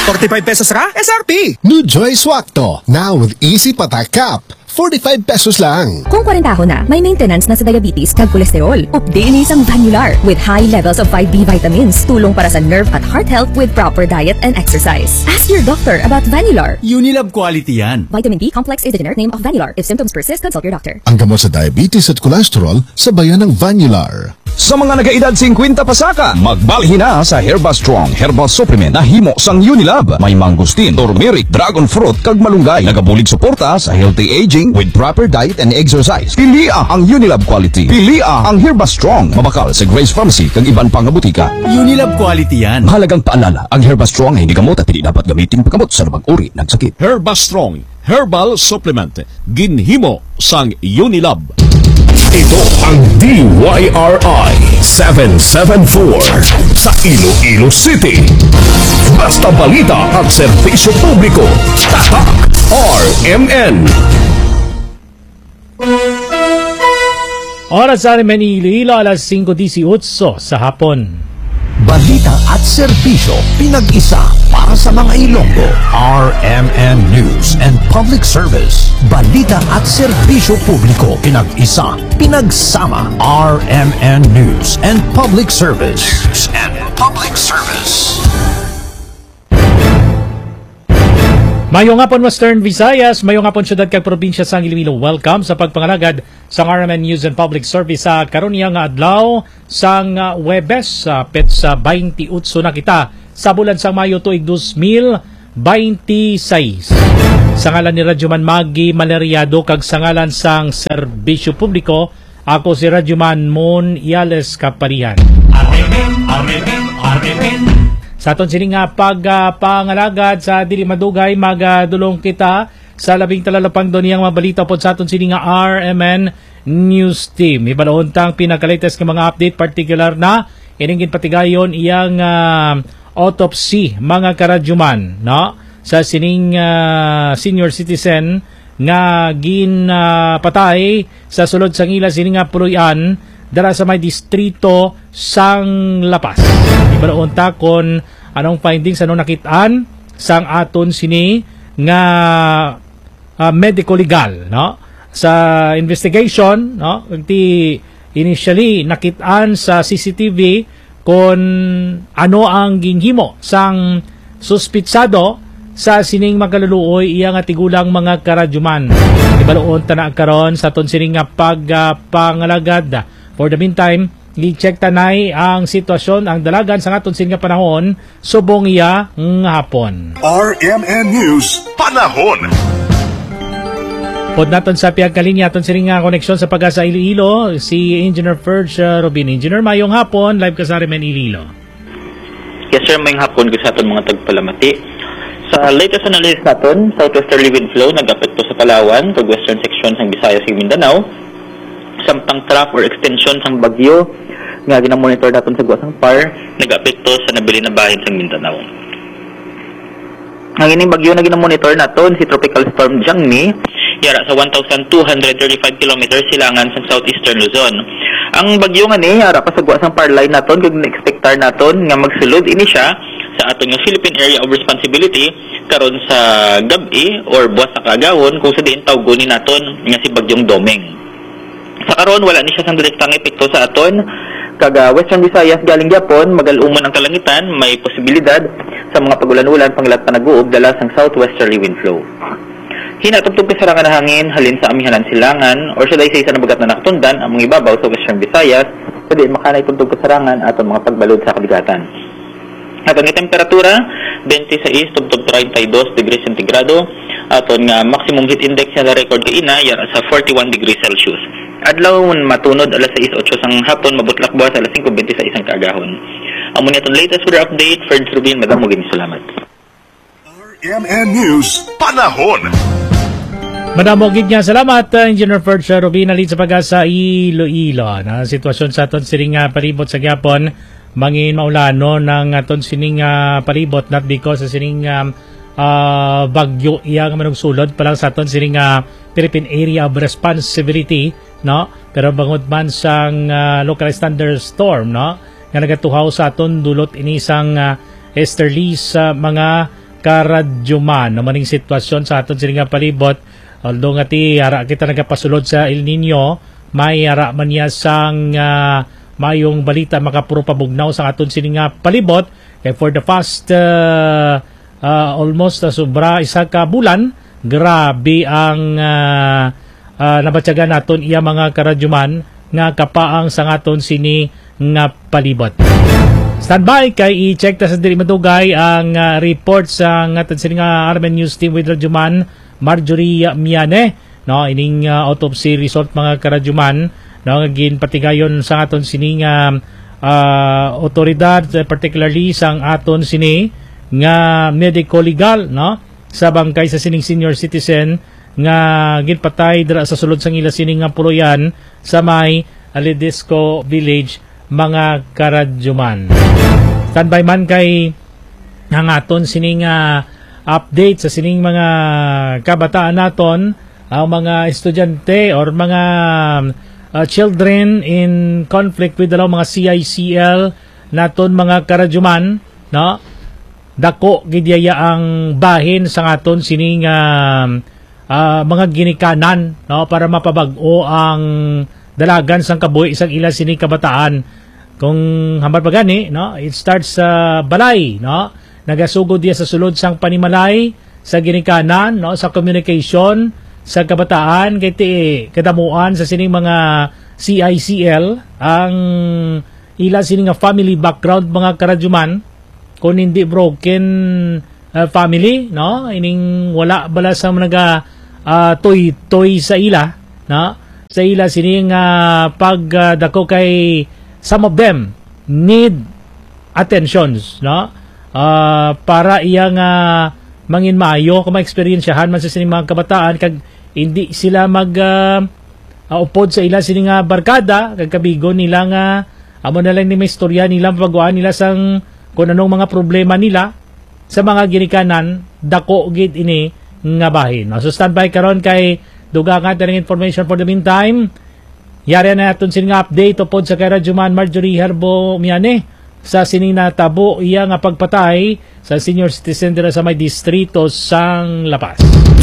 45 pesos ra, SRP. New Joy Swakto, now with easy patak cap. 45 pesos lang. Kung 40 na, may maintenance na sa diabetes kag kolesterol. Update ni isang Vanular with high levels of 5B vitamins. Tulong para sa nerve at heart health with proper diet and exercise. Ask your doctor about Vanular. Unilab quality yan. Vitamin B complex is the generic name of Vanular. If symptoms persist, consult your doctor. Ang gamot sa diabetes at cholesterol sa bayan ng Vanular. Sa mga nagaedad 50 pasaka, magbalhin na sa Herba Strong Herbal Supplement na himo sang Unilab. May mangustin, turmeric, dragon fruit, kag malunggay. Nagabulig suporta sa healthy aging with proper diet and exercise. Pilia ang Unilab quality. Pilia ang Herba Strong. Mabakal sa Grace Pharmacy kag iban pang butika. Unilab quality yan. Mahalagang paalala, ang Herba Strong ay hindi gamot at hindi dapat gamitin paggamot sa labang uri ng sakit. Herba Strong Herbal Supplement. Ginhimo sang Unilab. Ito ang DYRI 774 sa Iloilo City. Basta balita at serbisyo publiko. Tatak RMN. Oras sa RMN Iloilo, alas 5:18 sa hapon. Balita at serbisyo pinag-isa para sa mga Ilonggo. RMN News and Public Service. Balita at serbisyo publiko pinag-isa, pinagsama. RMN News and Public Service. Mayong hapon Western Visayas, mayong hapon syudad kag probinsya sang Iloilo. Welcome sa pagpangalagad sa RMN News and Public Service sa karunya nga adlaw sang Huwebes petsa 28 na kita sa bulan sang Mayo tuig 2026. Sa ngalan ni Radyoman Magi Maleriado kag sa ngalan sang serbisyo publiko, ako si Radyoman Mon Iales Kaparihan. Sa aton sining nga pagpangalagad sa dili madugay magadulong kita sa labing talalapang doniyang mabalita pod sa aton sining nga RMN News Team. Ibalahon tang pinaka-latest nga mga update particular na ining patigayon iyang autopsy mga karadyuman no sa sining senior citizen nga ginpatay sa sulod sang ila sining nga puloy-an dara sa may distrito sang Lapas. Ibalahon ta kon anong findings, anong nakitaan sang aton sini nga medico legal no sa investigation no initially nakitaan sa CCTV kon ano ang ginhimo sang suspitsado sa sining magaluluoy iya nga tigulang mga karadyuman. Ibalahon ta na karon sa aton sining nga pagpangalagad. For the meantime, i-check tanay ang sitwasyon, ang dalagan sa aton sining nga panahon subong iya nga hapon. RMN News Panahon. Pod naton sa piyag kalinya aton sining nga koneksyon sa Pag-asa Iloilo si Engineer Ferge Robin. Engineer, mayong hapon, live ka sa RMN Iloilo. Yes sir, mayong hapon ko sa aton mga tagpalamati. Sa latest analysis naton, southwesterly wind flow nag-apekto sa Palawan kag western section sang Visayas ug Mindanao. Samtang track or extension sang bagyo nga ginamonitor naton sa Guasang Par nag-apekto sa nabilin na bahin sang Mindanao. Ang ining bagyo na ginamonitor naton si Tropical Storm Jangmi yara sa 1,235 km silangan sa southeastern Luzon. Ang bagyo nga ni yara pa sa Guasang Par line naton kag na-expectar naton nga magsulod ini siya sa aton nga Philippine Area of Responsibility karon sa gabi or buwas sa kagahon kung sa diin tawgon ni naton nga si bagyong Domeng. Sa karon wala ni siya sang direktang epekto sa aton kaga Western Visayas galing Japon magalumon ang kalangitan, may posibilidad sa mga pagulan-ulan panglat pa nag-uog dala sang southwesterly wind flow. Hinatugtog kasarangan na hangin halin sa amihanan silangan or sa daysay sa nabagat na nakatundan ang mga ibabaw sa Western Visayas sa diin makanay tugtog kasarangan aton mga pagbalod sa kabigatan. Aton nga temperatura 26 tugtog 32 degrees centigrado aton nga maximum heat index na record kay ina yara sa 41 degrees Celsius. Adlaw matunod alas 6:08 sang hapon mabutlak buwas alas 5:26 ang kaagahon. Amo ni aton latest weather update, Ferds Rubin, madamo gini salamat. RMN News Panahon. Madamo gid nga salamat Engineer Ferds Rubin alin sa Pag-asa Iloilo. Na sitwasyon sa aton sining palibot sa gyapon mangin maulano ng aton sining palibot not because sa sining bagyo iya nga manugsulod pa lang sa aton sining Philippine Area of Responsibility no pero bangod man sang localized thunderstorm no nga nagatuhaw sa aton dulot ini sang easterly sa mga karadyoman. Maning sitwasyon sa aton sila nga palibot. Although nga ti ara kita nagapasulod sa El Nino, may ara man niya sang mayong balita makapuro pabugnaw sa aton sila nga palibot. Kaya for the past almost sobra isa ka bulan, grabe ang nabatyagan naton iya mga karadyoman nga kapaang sa aton sini nga palibot. Standby kay i-check ta sa diri madugay ang report sa aton sini nga RMN News Team with Radyoman Marjorie Miane, no, ining autopsy result mga karadyoman, no, ginpatigayon sa aton sini nga otoridad, particularly sang aton sini nga medico legal, no, sa bangkay sa sining senior citizen nga ginpatay dira sa sulod sang ila sining nga puloyan sa may Alidisco Village mga karadyoman. Standby man kay ang aton sining update sa sining mga kabataan naton, ang mga estudyante or mga children in conflict with mga CICL naton mga karadyoman, no, dako gidyaya ang bahin sa aton sining mga ginikanan, no, para mapabag-o ang dalagan sang kabuhi isang ila sining kabataan. Kung hambar pa gani, no, it starts sa balay, no, nagasugod diya sa sulod sang panimalay sa ginikanan, no, sa communication sa kabataan kay ti kadamuan sa sining mga CICL ang ila sining nga family background mga karadyoman. Kung hindi broken family, no, ining wala bala sa mga toy sa ila, no, sa ila sining pagdako kay some of them need attentions, no, para iyang mangin maayo kung ma-experiensyahan man sa sining mga kabataan kag hindi sila upod sa ila sining barkada kag kabigo nila nga amo na lang ni may istorya nila pagawa nila sang kung anong mga problema nila sa mga ginikanan, dako gid ini nga bahin. So standby karon kay duga nga tayong information for the meantime. Yari na natin sining update upod sa kay Radyoman Marjorie Herbo Miane sa sining natabo iya nga pagpatay sa senior citizen dira sa may distrito sang Lapas.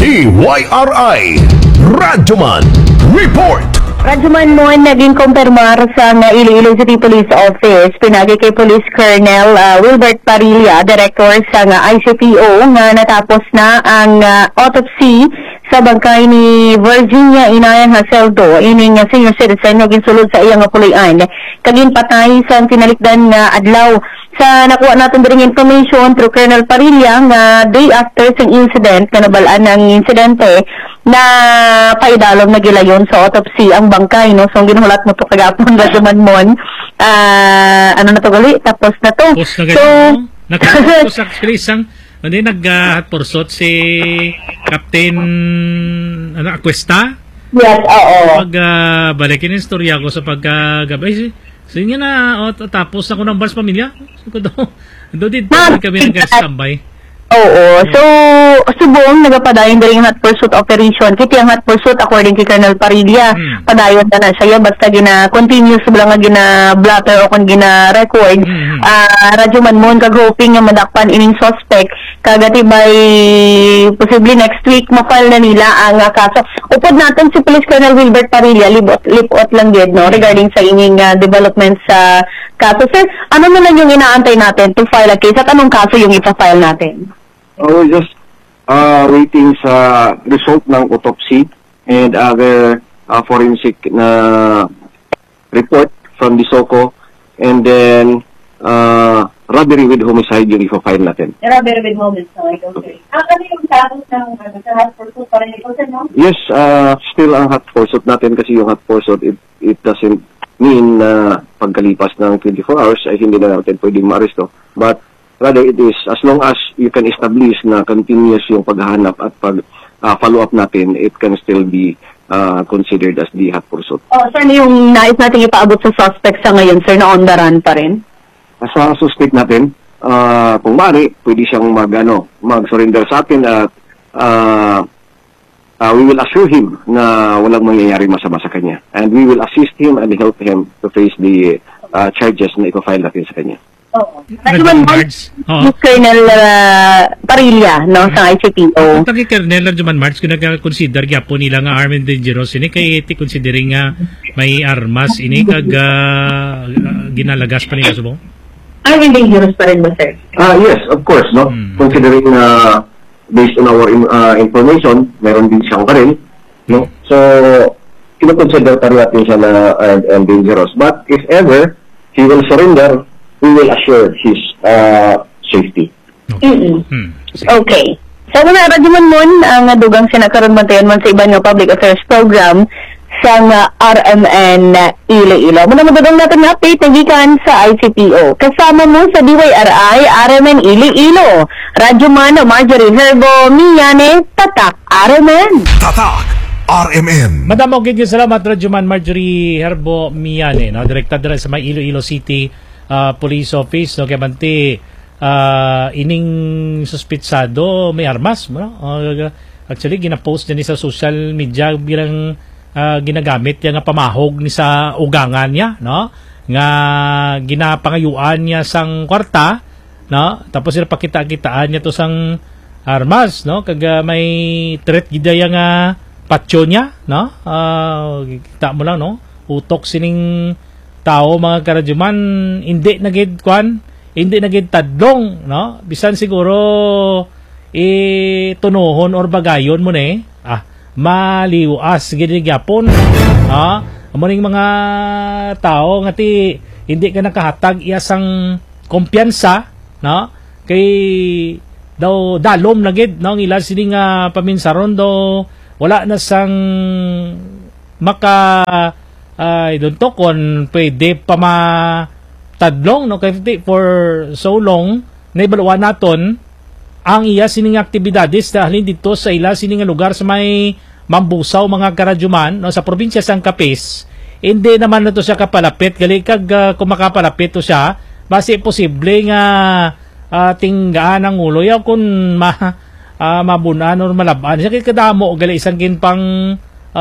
TYRI Radyoman Report. Radyoman mo naging kumpirmar sa Iloilo City Police Office pinagi kay Police Colonel Wilbert Parilla, Director sa ICPO, nga natapos na ang autopsy sa bangkay ni Virginia Inayan Haseldo, ining senior citizen nga ginsulod sa iyang puloy-an kagin patay sa tinalikdan nga adlaw. Sa nakuha natin ring information through Colonel Parilla nga day after sa incident, kanabalaan ng insidente na paidalom na gilayon sa autopsy ang bangkay, no. So ginulat mo to kagapon Radyoman mon. Ano na to gali? Tapos na to. So nakatapos actually sang hindi nag-hot pursuit si Captain Acuesta. Yes, oo. Balikin yung storya ko sa pagkagabay. Sige na, tapos ako ng bars pamilya. Doon din kami nag-standby. Oo. So, subong nagapadayon din hot pursuit operation. Kiti ang hot pursuit according kay Colonel Parilla. Padayon na siya basta gina-continuous lang nga gina-blatter o kung gina-record. Radyoman mo kag-hoping nga madakpan ining suspect. Kagati by possibly next week mapal na nila ang kaso. Upod natin si Police Colonel Wilbert Parilla, lipot lang din, no, regarding sa ining development sa kaso. Sir, ano na lang yung inaantay natin to file a case at anong kaso yung ipa-file natin? We're just waiting sa result ng autopsy and other forensic na report from the SOCO, and then robbery with homicide yung ipa-file natin. Robbery with homicide, okay. Ano yung status ng hot pursuit pa rin ito, sir, no? Yes, still ang hot pursuit natin kasi yung hot pursuit, it doesn't mean na pagkalipas ng 24 hours ay hindi na natin pwedeng maaresto. But rather it is, as long as you can establish na continuous yung paghahanap at pag-follow up natin, it can still be considered as the hot pursuit. Sir, yung nais natin ipaabot sa suspect sa ngayon, sir, na on the run pa rin? Sa suspect natin, kung maaari, pwede siyang mag-surrender sa atin at we will assure him na walang mangyayari masama sa kanya. And we will assist him and help him to face the charges na ipafile natin sa kanya. Rajuman March. Oo. Colonel Parilla, no, sa ICPO. Pag Colonel Rajuman March, kung nag-consider po nila nga armed and dangerous, ini kay iti considering nga may armas, ini kag ginalagas pa nila subong? Armed and dangerous pa rin ba, sir? Yes, of course, no? Considering based on our information, meron din siyang karil, no? So, kino-consider pa rin natin siya na armed and dangerous. But if ever he will surrender, we will assure his safety. Okay. Sa mga Rajuman mon, ang dugang sinakaroon mantayan man sa iba nga public affairs program sa RMN Iloilo. Muna magdadang natin na update na gikan sa ICPO. Kasama mo sa DYRI, RMN Iloilo. Rajuman Marjorie Herbo, Miyane, Tatak, RMN. Tatak RMN. Madam, okay, salamat Rajuman Marjorie Herbo Miyane, no? Direkta dira sa may Iloilo City Police Office, no? Kaya banti ining suspitsado may armas, no? Actually gina-post niya sa social media bilang ginagamit niya nga pamahog ni sa ugangan niya, no? Nga ginapangayuan niya sang kwarta, no? Tapos sila pakita-kitaan niya to sang armas, no? Kag may threat gidaya nga patyo niya, no? Kita mo lang, no? Utok sining tao, mga karajuman, hindi nagid kwan, hindi nagid tadlong, no? Bisan siguro tunuhon or bagayon mo ne, maliwas gid gyapon, amoning mga tao nga ti hindi ka nakahatag iyasang kumpiyansa, no? Kay daw dalom na gid, no? Ila sini nga paminsaron daw wala na sang maka doon to kung pwede pa matadlong, no? Kaya for so long naibaluan naton ang iya sining aktibidades dahil dito sa ila sining lugar sa may Mambusaw, mga karajuman, no? Sa probinsya sang Capiz, hindi naman na to siya kapalapit gali kag kung makapalapit to siya base posible nga tinggaan ang ulo yaw kung mabunan or malabaan siya kay kadamo gali isang ginpang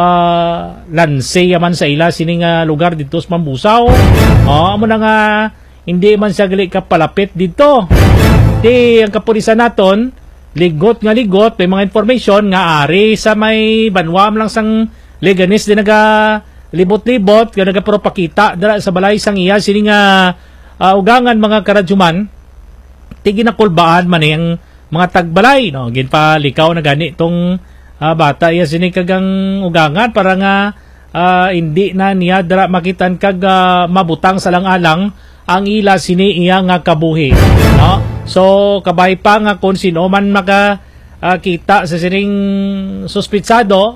lanse yaman sa ila sining lugar dito sa Mambusaw. Amo na nga hindi man siya gali kapalapit dito. Di ang kapulisan naton ligot, may mga information nga ari sa may banwam lang sang Leganes di naga libot-libot nga nagapropakita dala sa balay sang iya sining ugangan, mga karajuman, ti ginakulbaan man ang mga tagbalay, no? Ginpalikaw na gani tong bata iya sini kagang ugangan para nga hindi na niya dara makitan kag mabutang sa lang-alang ang ila sini iya nga kabuhi, no? So kabay pa nga kung sino man makakita sa sining suspitsado,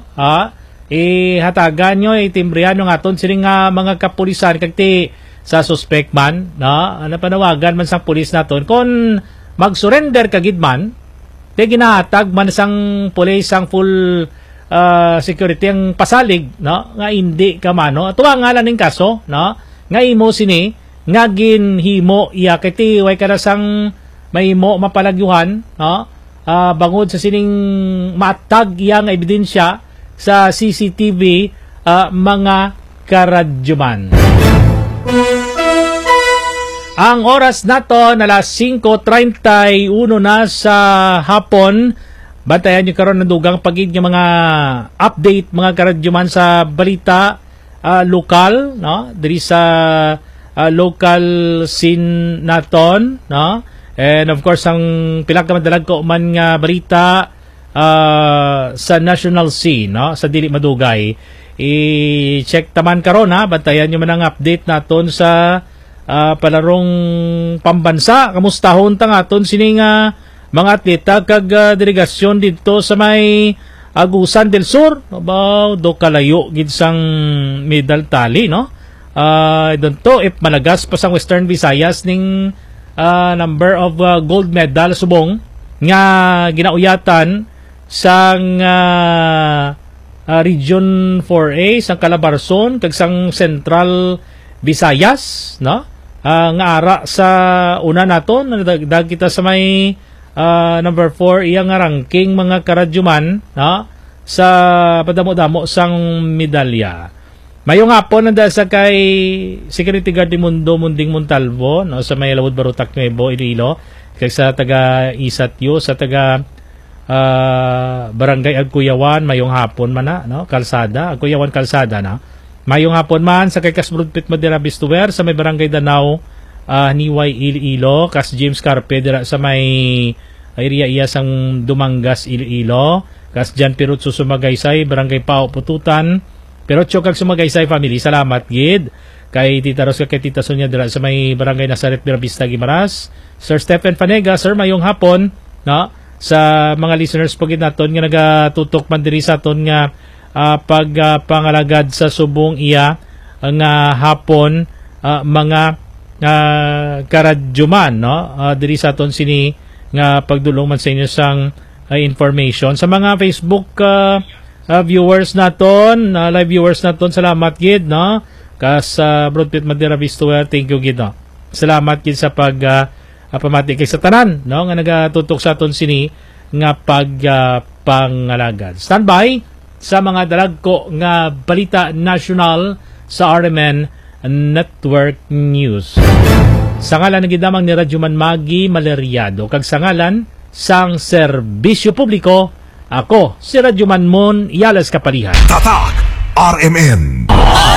hatagan nyo, itimbrihan nyo nga ton sining mga kapulisan kagti sa suspect man, no? Ano panawagan man sang pulis naton kung mag-surrender kagid man, di ginahatag man sang pulis sang full security ang pasalig, no? Nga hindi ka mano tuwa nga lang ning kaso, no? Nga imo sini nga ginhimo iya kiti way kada sang mahimo mapalagyuhan, no? Bangod sa sining matag iya nga ebidensya sa CCTV, mga karajuman. Ang oras nato na alas 5:31 na sa hapon. Bantayan nyo karon ng dugang pagid ng mga update, mga karajuman, sa balita lokal, no? Diri sa local scene naton, no? And of course ang pila ka madalag ko man nga balita sa national scene, no? Sa dili madugay. I-check taman karon, bantayan nyo man ang update naton sa palarong pambansa. Kamustahon ta aton sining mga atleta kag delegasyon dito sa may Agusan del Sur, about do kalayo gid sang medal tali, no? Don't to if malagas pa sang Western Visayas ning number of gold medal subong nga ginauyatan sang Region 4A sang Calabarzon kag sang Central Visayas, no? Nga ara sa una naton nagdag kita sa may number 4 iyang ranking, mga karajuman, no? Sa padamo-damo sang medalya. Mayong hapon nanda sa kay Security Guard ni Mundo Munding Montalvo, no, sa may Lawod Barutak Nuevo, Iloilo, kay sa taga Isatyo, sa taga Barangay Agkuyawan, mayong hapon man na, no, Kalsada, Agkuyawan Kalsada na. Mayong hapon man sa kay Kasbrudpit Madera Bistuwer sa may Barangay Danao, Niway Iloilo, kas James Carpe dira sa may area iya sang Dumangas Iloilo, kas Jan Pirut Susumagaysay, Barangay Pao Pututan. Pero kag Sumagaysay family, salamat gid kay Tita Ros kay Tita Sonia dira sa may Barangay Nazaret Vista Guimaras. Sir Stephen Fanega, sir, mayong hapon, no, sa mga listeners po gid naton nga nagatutok man diri sa aton nga pagpangalagad sa subong iya nga hapon, mga karadyoman, no, diri sa aton sini nga pagdulong man sa inyo sang information sa mga Facebook viewers naton, live viewers naton, salamat gid, no, kas Broadpit Madera Bistuwer, thank you gid, no, salamat gid sa pamati kay sa tanan, no, nga nagatutok sa aton sini nga pagpangalagad. Standby sa mga dalagko nga balita national sa RMN Network News. Sa ngalan ng gidamang ni Radyoman Magi Maleriado, kag sa ngalan sang serbisyo publiko, ako si Radyoman Mon Yales Kapalihan. Tatak RMN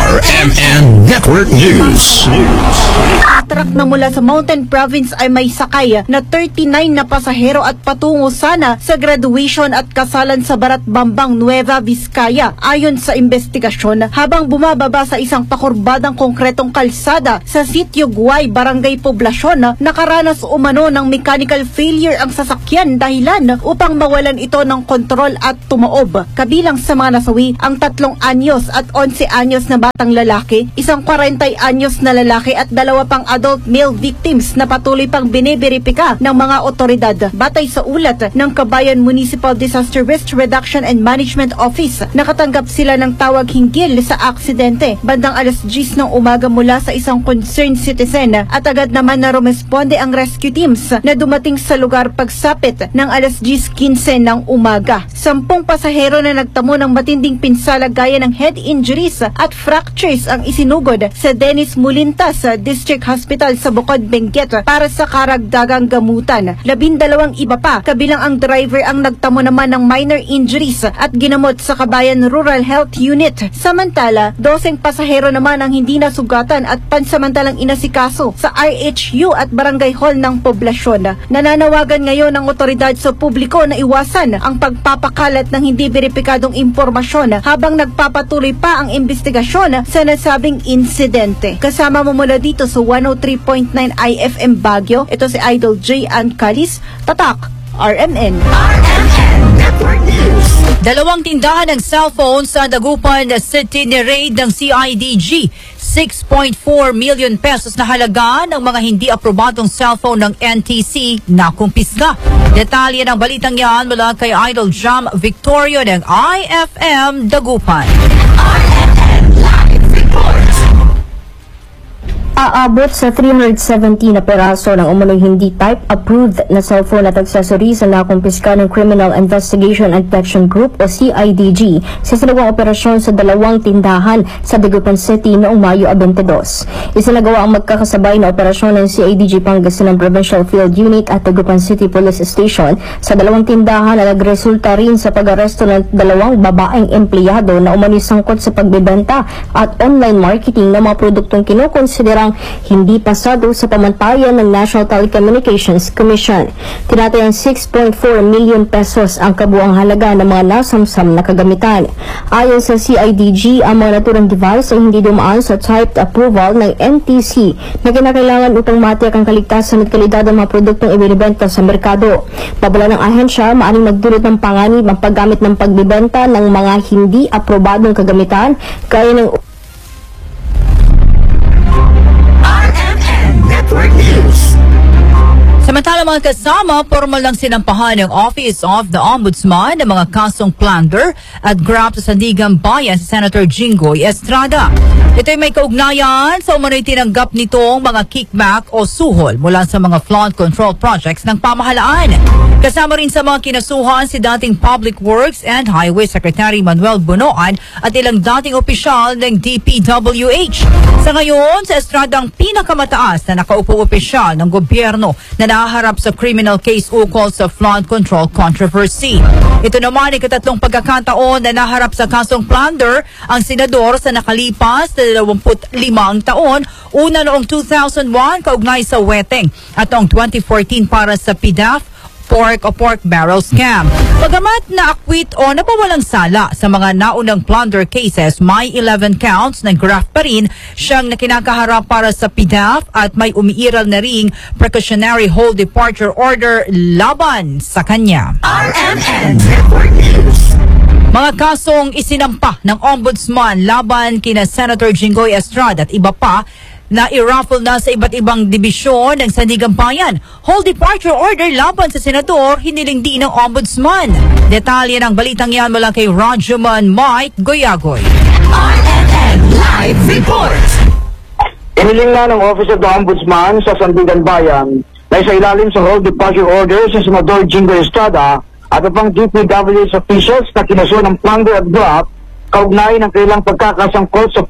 Network News. Truck na mula sa Mountain Province ay may sakay na 39 na pasahero at patungo sana sa graduation at kasalan sa Barat Bambang, Nueva Vizcaya. Ayon sa investigasyon, habang bumababa sa isang pakurbadang konkretong kalsada sa Sitio Guay, Barangay Poblacion, nakaranas umano ng mechanical failure ang sasakyan, dahilan upang mawalan ito ng kontrol at tumaob. Kabilang sa mga nasawi ang 3 anyos at 11 anyos na batang lalaki, isang 40 anyos na lalaki at 2 pang adult male victims na patuloy pang biniberipika ng mga otoridad. Batay sa ulat ng Kabayan Municipal Disaster Risk Reduction and Management Office, nakatanggap sila ng tawag hinggil sa aksidente bandang 10:00 ng umaga mula sa isang concerned citizen at agad naman na rumesponde ang rescue teams na dumating sa lugar pagsapit ng 10:15 ng umaga. 10 pasahero na nagtamo ng matinding pinsala gaya ng head injuries at fractures ang isinugod sa Dennis Mulintas District Hospital sa Bukod, Benguet para sa karagdagang gamutan. 12 iba pa, kabilang ang driver, ang nagtamo naman ng minor injuries at ginamot sa Kabayan Rural Health Unit. Samantala, 12 pasahero naman ang hindi nasugatan at pansamantalang inasikaso sa RHU at Barangay Hall ng Poblasyon. Nananawagan ngayon ang otoridad sa publiko na iwasan ang pagpapakalat ng hindi beripikadong impormasyon habang nagpapatuloy pa ang investigasyon sa nasabing insidente. Kasama mo mula dito sa 103.9 IFM Baguio, ito si Idol J. Ann Calis, Tatak RMN Network News. 2 tindahan ng cellphone sa Dagupan City ni-raid ng CIDG. 6.4 million pesos na halaga ng mga hindi aprobadong cellphone ng NTC na kumpisga. Detalye ng balitang yan mula kay Idol Jam Victorio ng IFM Dagupan. Aabot sa 370 na peraso ng umano'y hindi type-approved na cellphone at accessories na nakumpiska ng Criminal Investigation and Detection Group o CIDG sa sinagawang operasyon sa 2 tindahan sa Dagupan City noong Mayo 22. Isinagawa ang magkakasabay na operasyon ng CIDG Pangasinan Provincial Field Unit at Dagupan City Police Station sa 2 tindahan na nagresulta rin sa pag-aresto ng 2 babaeng empleyado na umano'y sangkot sa pagbebenta at online marketing ng mga produktong kinukonsiderang hindi pasado sa pamantayan ng National Telecommunications Commission. Tinatayang 6.4 million pesos ang kabuang halaga ng mga nasamsam na kagamitan. Ayon sa CIDG, ang mga naturang device ay hindi dumaan sa typed approval ng NTC na kinakailangan upang matiyak ang kaligtasan at kalidad ng mga produktong ibinibenta sa merkado. Babala ng ahensya, maaring magdulot ng panganib ang paggamit ng pagbibenta ng mga hindi aprobadong kagamitan gaya ng Samantala, Samantala mga kasama, formal lang sinampahan ng Office of the Ombudsman ng mga kasong plunder at graft sa Sandigan Bayan si Senator Jinggoy Estrada. Ito'y may kaugnayan sa umano'y tinanggap nitong mga kickback o suhol mula sa mga flood control projects ng pamahalaan. Kasama rin sa mga kinasuhan si dating Public Works and Highway Secretary Manuel Bunoan at ilang dating opisyal ng DPWH. Sa ngayon, sa Estrada ang pinakamataas na nakaupong opisyal ng gobyerno na nahaharap sa criminal case ukol sa flood control controversy. Ito naman ay katatlong pagkakataon na naharap sa kasong plunder ang senador sa nakalipas na 25 taon, una noong 2001 kaugnay sa Weteng at noong 2014 para sa PDAF pork o pork barrel scam. Bagamat na-acquit o napawalang sala sa mga naunang plunder cases, may 11 counts ng graft pa rin siyang nakinakaharap para sa PDAF at may umiiral na ring precautionary hold departure order laban sa kanya. RMN Network News. Mga kasong isinampa ng Ombudsman laban kina Senator Jinggoy Estrada at iba pa na i-raffle na sa iba't ibang dibisyon ng Sandigan Bayan. Hold departure order laban sa senador, hiniling din ng Ombudsman. Detalye ng balitang yan mula kay Rajuman Mike Goyagoy. RMN Live Report. Hiniling na ng Office of the Ombudsman sa Sandigan Bayan na sa ilalim sa hold departure order sa Senador Jinggoy Estrada at upang DPWH officials na kinasuhan ng plunder at graft kaugnay ng kailang pagkakasangkot sa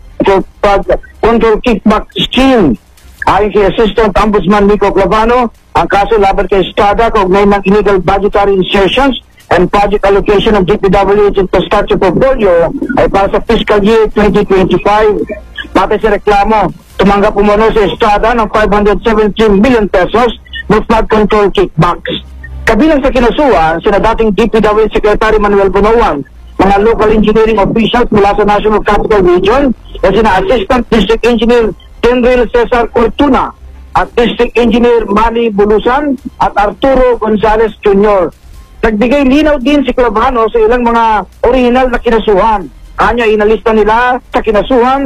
control kickback scheme. Ayon kay Assistant Ombudsman Nico Clavano, ang kaso laban kay Estrada kaugnay ng illegal budgetary insertions and project allocation ng DPWH infrastructure portfolio ay para sa fiscal year 2025. Batay sa reklamo, tumanggap umano si Estrada ng 517 million pesos ng flood control kickbacks. Kabilang sa kinasuhan, sina dating DPWH Secretary Manuel Bunoan, mga local engineering officials mula sa National Capital Region, na sina Assistant District Engineer Tendril Cesar Cortuna at District Engineer Manny Bulusan at Arturo Gonzalez Jr. Nagbigay linaw din si Clavano sa ilang mga original na kinasuhan. Kanya inalista nila sa kinasuhan